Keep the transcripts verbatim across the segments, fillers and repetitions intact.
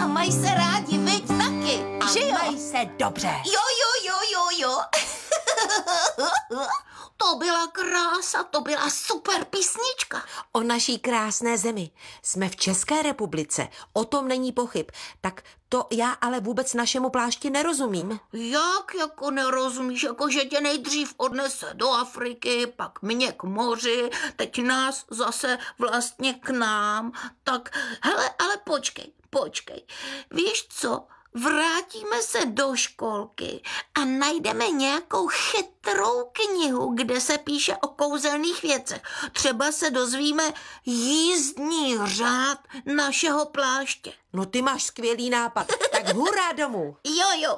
A mají se rádi, viď, taky, A že jo? mají se dobře. Jo, jo, jo, jo, jo. To byla krása, to byla super písnička. O naší krásné zemi. Jsme v České republice, o tom není pochyb. Tak to já ale vůbec našemu plášti nerozumím. Jak jako nerozumíš, jako že tě nejdřív odnese do Afriky, pak mě k moři, teď nás zase vlastně k nám. Tak, hele, ale počkej, počkej. Víš co? Vrátíme se do školky a najdeme nějakou chytrou knihu, kde se píše o kouzelných věcech. Třeba se dozvíme jízdní řád našeho pláště. No ty máš skvělý nápad, tak hurá domů. Jo, jo.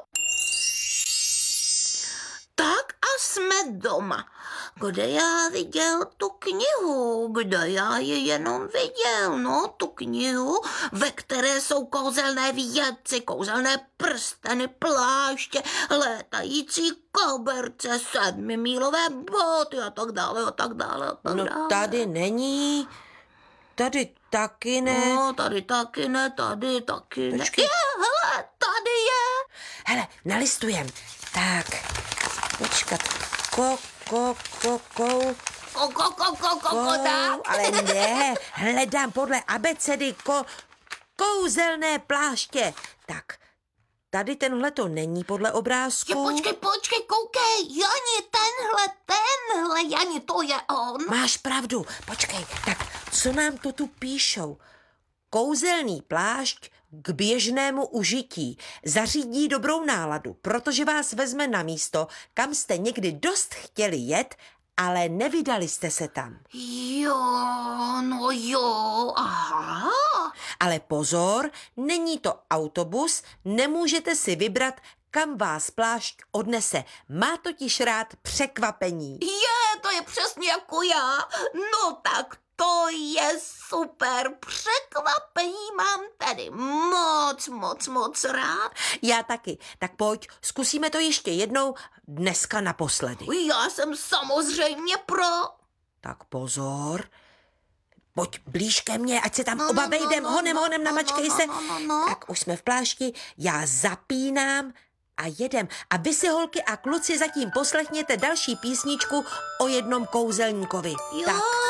Tak a jsme doma. Kde já viděl tu knihu? Kde já ji jenom viděl? No, tu knihu, ve které jsou kouzelné věci, kouzelné prsteny, pláště, létající koberce, sedmimílové boty a tak dále, a tak dále, a tak No dále. tady není, tady taky ne. No, tady taky ne, tady taky ne. Počkej. Je, hele, tady je. Hele, nalistujem. Tak, počkat. Ko, ko, ko, ko, Ko, ko, ko, ko, ko, ko, tak. ale ne, hledám podle abecedy ko, kouzelné pláště. Tak, tady tenhle to není podle Je, obrázku. počkej, počkej, koukej, Jani, tenhle, tenhle, Jani, to je on. Máš pravdu, počkej, tak co nám to tu píšou? Kouzelný plášť k běžnému užití zařídí dobrou náladu, protože vás vezme na místo, kam jste někdy dost chtěli jet, ale nevydali jste se tam. Jo, no jo, aha. Ale pozor, není to autobus, nemůžete si vybrat, kam vás plášť odnese. Má totiž rád překvapení. Je, to je přesně jako já. No tak to je super. Překvapení mám tady moc, moc, moc rád. Já taky. Tak pojď, zkusíme to ještě jednou, dneska naposledy. Já jsem samozřejmě pro. Tak pozor. Pojď blíž ke mně, ať se tam No, oba no, vejdem, no, honem, no, honem, no, namačkej no, se. no, no, no. Tak už jsme v plášti, já zapínám a jedem. A vy si, holky a kluci, zatím poslechněte další písničku o jednom kouzelníkovi. Jo. Tak.